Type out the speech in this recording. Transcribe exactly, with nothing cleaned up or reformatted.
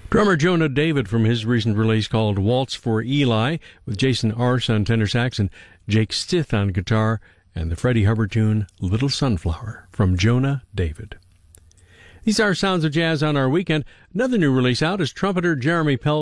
Drummer Jonah David from his recent release called Waltz for Eli, with Jason Arce on tenor sax and Jake Stith on guitar, and the Freddie Hubbard tune Little Sunflower from Jonah David. These are Sounds of Jazz on our weekend. Another new release out is trumpeter Jeremy Pell